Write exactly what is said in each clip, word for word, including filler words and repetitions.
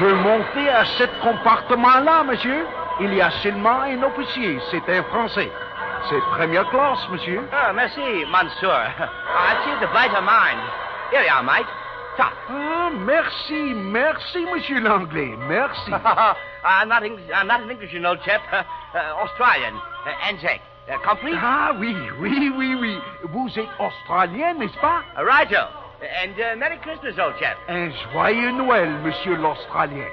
peut monter à ce compartiment-là, monsieur. Il y a seulement un officier. C'est un Français. C'est première classe, monsieur. Oh, merci, monsieur. I choose the brighter mind. Here you are, mate. Top. Ah, merci, merci, monsieur l'anglais. Merci. I'm not English. I'm not an English, you know, chap. Uh, uh, Australian. Uh, Anzac. Uh, complete? Ah, oui, oui, oui, oui. Vous êtes australien, n'est-ce pas? Uh, righto. And uh, Merry Christmas, old chap. Un joyeux Noël, monsieur l'Australien.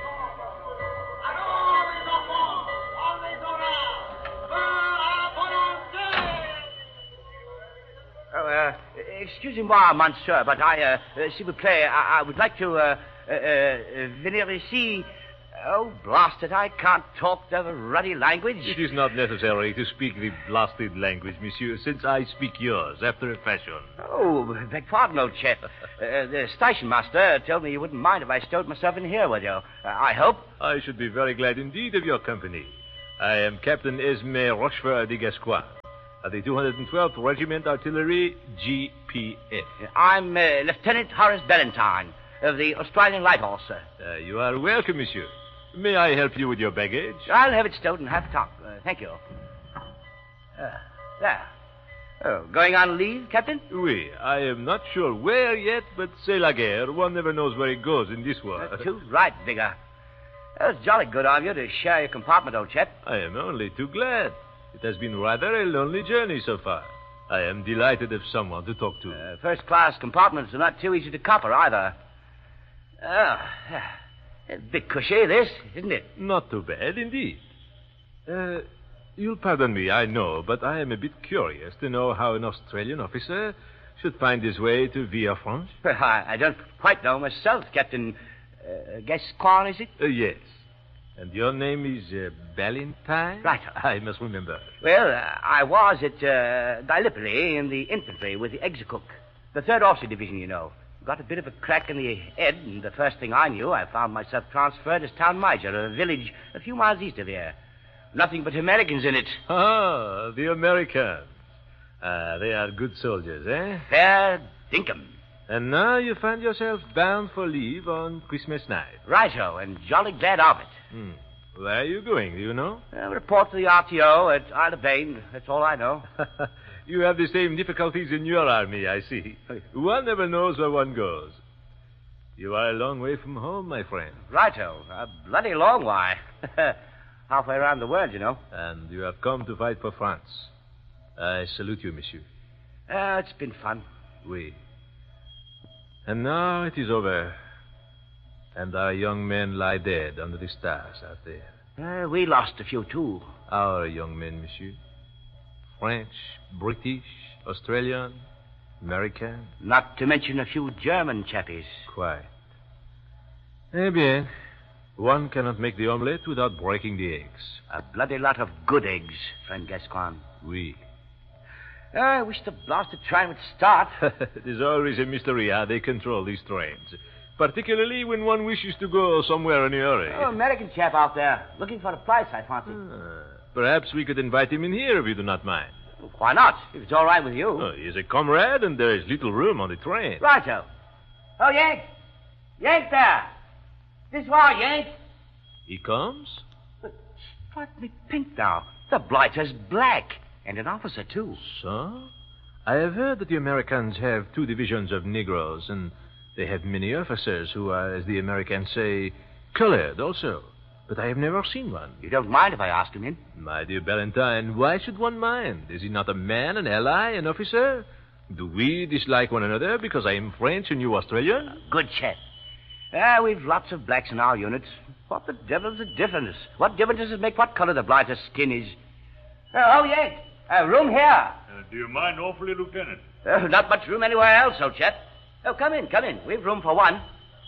Oh, uh, excusez-moi, monsieur, but I, uh, uh, s'il vous plaît, I, I would like to, uh, uh, uh, venir ici. Oh, blast it, I can't talk the ruddy language. It is not necessary to speak the blasted language, monsieur, since I speak yours after a fashion. Oh, beg pardon, old chap. uh, the station master told me you wouldn't mind if I stowed myself in here with you. Uh, I hope. I should be very glad indeed of your company. I am Captain Esme Rochefort de Gascoigne, of the two hundred twelfth Regiment Artillery, G P F. I'm uh, Lieutenant Horace Ballantyne, of the Australian Light Horse, sir. Uh, you are welcome, monsieur. May I help you with your baggage? I'll have it stowed in half top. Uh, thank you. Uh, there. Oh, going on leave, Captain? Oui, I am not sure where yet, but c'est la guerre. One never knows where it goes in this world. Uh, too right, Bigger. That was jolly good of you to share your compartment, old chap. I am only too glad. It has been rather a lonely journey so far. I am delighted of someone to talk to. Uh, first-class compartments are not too easy to copper, either. Oh, a bit cushy, this, isn't it? Not too bad, indeed. Uh, you'll pardon me, I know, but I am a bit curious to know how an Australian officer should find his way to Villafranche. Well, I, I don't quite know myself, Captain uh, Gascoigne, is it? Uh, yes. And your name is uh, Ballantyne? Right. I must remember. Well, uh, I was at uh, Gallipoli in the infantry with the Executive, the third Officer Division, you know. Got a bit of a crack in the head, and the first thing I knew, I found myself transferred as town major of a village a few miles east of here. Nothing but Americans in it. Ah, the Americans. Ah, they are good soldiers, eh? Fair dinkum. And now you find yourself bound for leave on Christmas night. Righto, and jolly glad of it. Hmm. Where are you going, do you know? Uh, report to the R T O at Isle of Bane. That's all I know. You have the same difficulties in your army, I see. One never knows where one goes. You are a long way from home, my friend. Righto. A bloody long way. Halfway around the world, you know. And you have come to fight for France. I salute you, monsieur. Uh, it's been fun. Oui. And now it is over. And our young men lie dead under the stars out there. Uh, we lost a few, too. Our young men, monsieur. French, British, Australian, American. Not to mention a few German chappies. Quite. Eh bien, one cannot make the omelette without breaking the eggs. A bloody lot of good eggs, friend Gascoigne. Oui. Uh, I wish the blasted train would start. It is always a mystery how they control these trains. Particularly when one wishes to go somewhere in a hurry. Oh, American chap out there. Looking for a place, I fancy. Uh, perhaps we could invite him in here if you do not mind. Why not? If it's all right with you. Oh, he is a comrade, and there is little room on the train. Righto. Oh, Yank. Yank there. This way, Yank. He comes? But strike me pink now. The blighter's black. And an officer, too. So? I have heard that the Americans have two divisions of Negroes, and they have many officers who are, as the Americans say, colored also. But I have never seen one. You don't mind if I ask him in? My dear Ballantyne, why should one mind? Is he not a man, an ally, an officer? Do we dislike one another because I am French and you Australian? Good chap. Ah, we've lots of blacks in our units. What the devil's the difference? What difference does it make what color the blighter's skin is? Uh, oh, Yank. Uh, room here. Uh, do you mind awfully, Lieutenant? Uh, not much room anywhere else, old chap. Oh, come in, come in. We've room for one.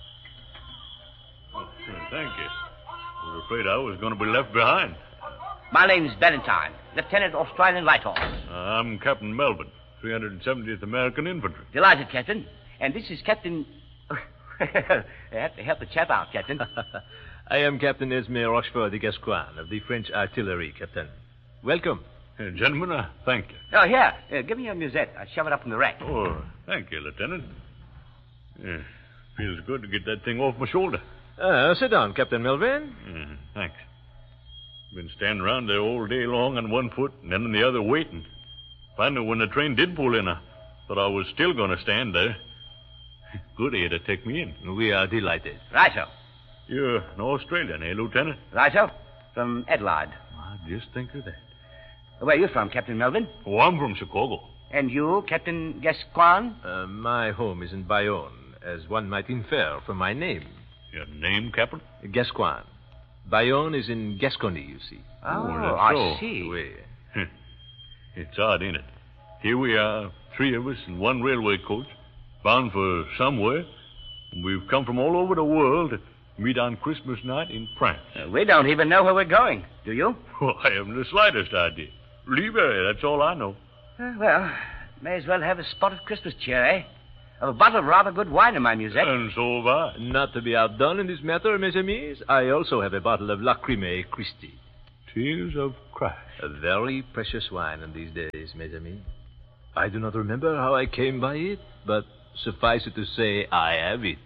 Oh, thank you. I was afraid I was going to be left behind. My name's Ballantyne, Lieutenant Australian Light Horse. Uh, I'm Captain Melbourne, three hundred seventieth American Infantry. Delighted, Captain. And this is Captain... I have to help the chap out, Captain. I am Captain Esme Rochefort de Gascoigne of the French Artillery, Captain. Welcome. Uh, gentlemen, uh, thank you. Oh, here. Uh, give me your musette. I'll shove it up in the rack. Oh, thank you, Lieutenant. Yeah, feels good to get that thing off my shoulder. Uh, sit down, Captain Melvin. Uh, thanks. Been standing around there all day long on one foot and then on the other waiting. Finally, when the train did pull in, I thought I was still going to stand there. Good of you to take me in. We are delighted. Righto. You're an Australian, eh, Lieutenant? Righto. From Adelaide. I just think of that. Where are you from, Captain Melvin? Oh, I'm from Chicago. And you, Captain Gascoigne? Uh, my home is in Bayonne, as one might infer from my name. Your name, Captain? Gascoigne. Bayonne is in Gascony, you see. Oh, that's I so. see. Oui. It's odd, ain't it? Here we are, three of us in one railway coach, bound for somewhere. And we've come from all over the world to meet on Christmas night in France. Uh, we don't even know where we're going, do you? Well, I haven't the slightest idea. Leave her, that's all I know. Uh, well, may as well have a spot of Christmas cheer, eh? Have a bottle of rather good wine in my musette. And so have I. Not to be outdone in this matter, mes amis, I also have a bottle of Lacryme Christi. Tears of Christ. A very precious wine in these days, mes amis. I do not remember how I came by it, but suffice it to say, I have it.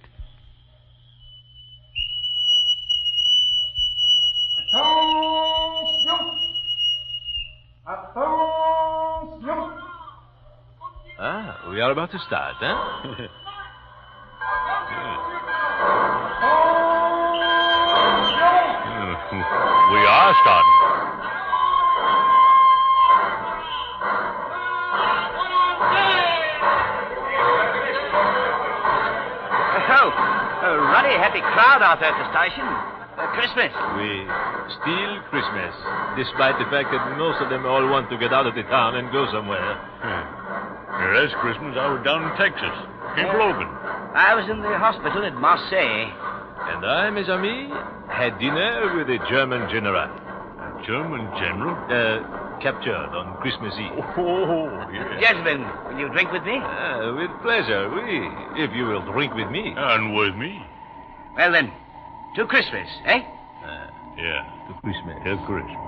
Attention! Attention! Ah, we are about to start, huh? We are starting. Oh, a ruddy happy crowd out there at the station. Uh, Christmas. We still Christmas, despite the fact that most of them all want to get out of the town and go somewhere. Yeah, last Christmas, I was down in Texas, Cape Logan. I was in the hospital at Marseille. And I, mes amis, had dinner with a German general. German general? Uh, captured on Christmas Eve. Oh, yeah. Gentlemen, will you drink with me? Ah, with pleasure, oui, if you will drink with me. And with me. Well, then, to Christmas, eh? Ah, Yeah, to Christmas. till Christmas.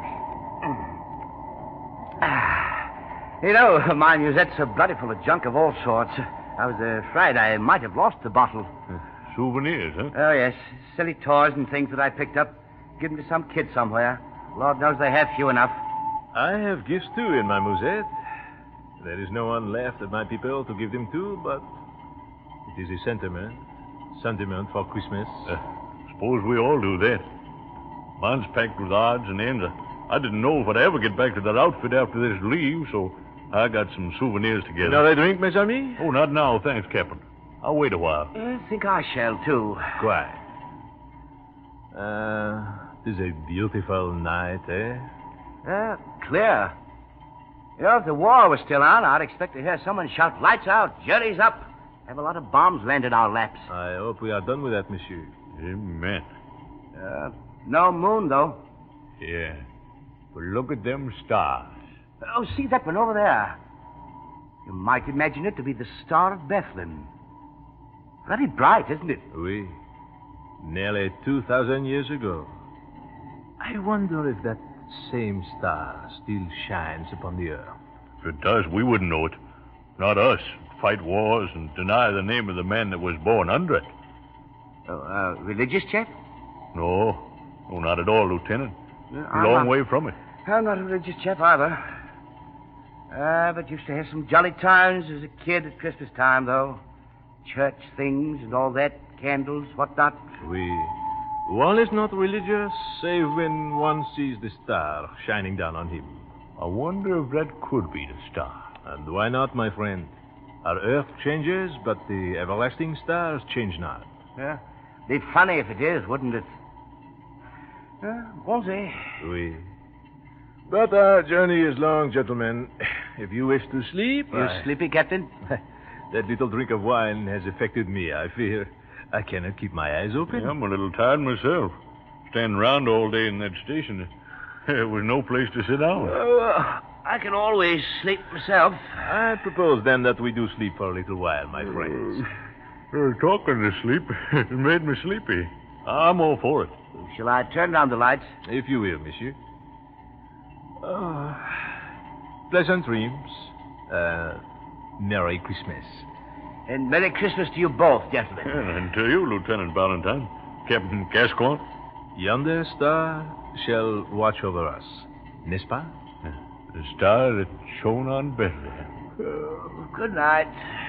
Ah, you know, my musette's so bloody full of junk of all sorts. I was uh, afraid I might have lost the bottle. Souvenirs, huh? Oh, yes. Silly toys and things that I picked up. Give them to some kid somewhere. Lord knows they have few enough. I have gifts, too, in my musette. There is no one left of my people to give them to, but it is a sentiment. Sentiment for Christmas. Uh, suppose we all do that. Mine's packed with odds and ends. I didn't know if I'd ever get back to that outfit after this leave, so I got some souvenirs together. Another drink, mes amis? Oh, not now, thanks, Captain. I'll wait a while. I think I shall, too. Quite. Uh, it is a beautiful night, eh? Uh, clear. You know, if the war was still on, I'd expect to hear someone shout, lights out, jury's up. Have a lot of bombs land in our laps. I hope we are done with that, monsieur. Amen. Uh, no moon, though. Yeah. But look at them stars. Oh, see that one over there. You might imagine it to be the Star of Bethlehem. Very bright, isn't it? Oui. Nearly two thousand years ago. I wonder if that same star still shines upon the earth. If it does, we wouldn't know it. Not us. Fight wars and deny the name of the man that was born under it. Oh, uh, religious chap? No. No, not at all, Lieutenant. Uh, A I'm long not- way from it. I'm not a religious chap either. Uh, but used to have some jolly times as a kid at Christmas time, though. Church things and all that, candles, whatnot. We. One is not religious, save when one sees the star shining down on him. I wonder if that could be the star. And why not, my friend? Our earth changes, but the everlasting stars change not. Yeah. Be funny if it is, wouldn't it? Uh, won't they? Oui. But our journey is long, gentlemen. If you wish to sleep... You I- sleepy, Captain? That little drink of wine has affected me, I fear. I cannot keep my eyes open. Yeah, I'm a little tired myself. Standing around all day in that station. There was no place to sit down. Oh, uh, I can always sleep myself. I propose, then, that we do sleep for a little while, my friends. Uh, talking to sleep, it made me sleepy. I'm all for it. Shall I turn down the lights? If you will, monsieur. Oh, pleasant dreams. Uh, Merry Christmas. And Merry Christmas to you both, gentlemen. And to you, Lieutenant Valentine. Captain Gascoigne? Yonder star shall watch over us, n'est-ce pas? The star that shone on Bethlehem. Good night.